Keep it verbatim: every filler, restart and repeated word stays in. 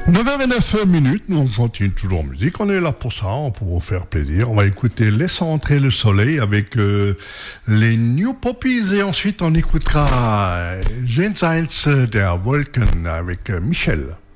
neuf heures vingt-neuf minutes, nous on continue toujours en musique, on est là pour ça, pour vous faire plaisir. On va écouter Laisse entrer le soleil avec euh, les New Poppies et ensuite on écoutera Jenseits der Wolken avec euh, Michel.